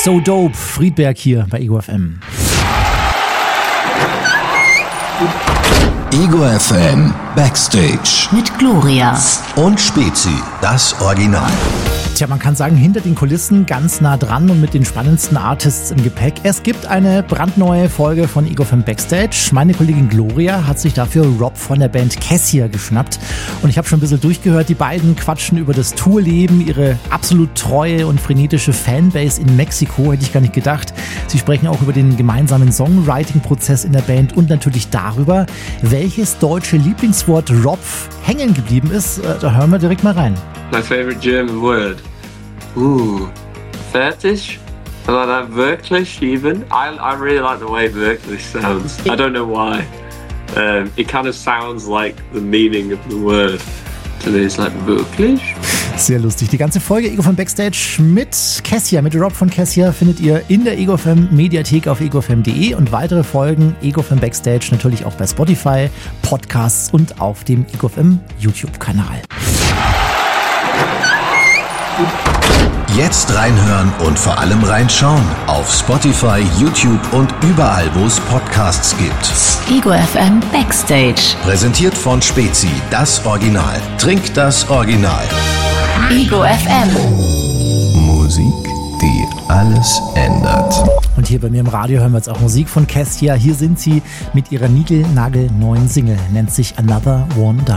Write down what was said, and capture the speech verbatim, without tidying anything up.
So Dope, Friedberg hier bei Ego F M. Ego F M Backstage mit Gloria und Spezi, das Original. Tja, man kann sagen, hinter den Kulissen ganz nah dran und mit den spannendsten Artists im Gepäck. Es gibt eine brandneue Folge von Ego F M Backstage. Meine Kollegin Gloria hat sich dafür Rob von der Band Cassia geschnappt. Und ich habe schon ein bisschen durchgehört, die beiden quatschen über das Tourleben, ihre absolut treue und frenetische Fanbase in Mexiko, hätte ich gar nicht gedacht. Sie sprechen auch über den gemeinsamen Songwriting-Prozess in der Band und natürlich darüber, welches deutsche Lieblingswort Rob hängen geblieben ist. Da hören wir direkt mal rein. My favorite German word. Ooh, fertig? I like that wirklich even. I, I really like the way wirklich sounds. I don't know why. Um, it kind of sounds like the meaning of the word. To me it's like, wirklich? Sehr lustig. Die ganze Folge Ego F M Backstage mit Cassia, mit Rob von Cassia findet ihr in der Ego F M Mediathek auf ego f m punkt de und weitere Folgen Ego F M Backstage natürlich auch bei Spotify, Podcasts und auf dem Ego F M YouTube-Kanal. Jetzt reinhören und vor allem reinschauen auf Spotify, YouTube und überall, wo es Podcasts gibt. Ego F M Backstage. Präsentiert von Spezi, das Original. Trink das Original. Ego F M. Musik, die alles ändert. Und hier bei mir im Radio hören wir jetzt auch Musik von Cassia. Hier sind sie mit ihrer niegelnagelneuen Single, nennt sich Another One Down.